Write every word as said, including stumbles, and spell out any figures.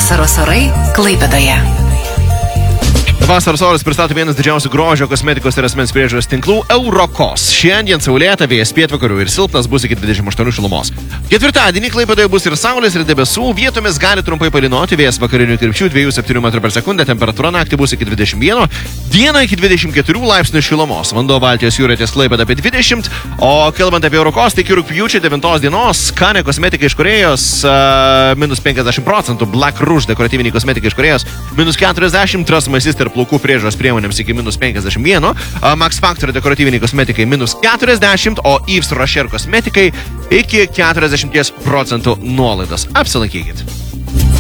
Vasaros orai Klaipėdoje. Vasaros oras pristato vienas didžiausių grožio, kosmetikos ir asmens priežiūros tinklų Eurokos. Šiandien saulėta, vėjas pietvakarių ir silpnas, bus iki dvidešimt aštuonių šilumos. Ketvirtadienį Klaipėdoje bus ir saulės, ir debesų, vietomis gali trumpai palynoti, vėjas vakarinių krypčių dviejų septynių metrų per sekundę, temperatūra naktį bus iki dvidešimt vieno, dieną iki dvidešimt keturių laipsnių šilumos. Vanduo Baltijos jūroje ties Klaipėda apie dvidešimt, o kalbant apie Eurokos, tai iki rugpjūčio devintos dienos Kane kosmetika iš Korėjos uh, minus penkiasdešimt procentų, Black Rouge dekoratyviniai kosmetika iš Korėjos minus keturiasdešimt, Trasmasis tarp plaukų priežiūros priemonėms iki minus penkiasdešimt vieno, Max Factor dekoratyviniai kosmetikai minus keturiasdešimt, o Yves Rocher kosmetikai iki keturiasdešimt procentų nuolaidos. Apsilankykit.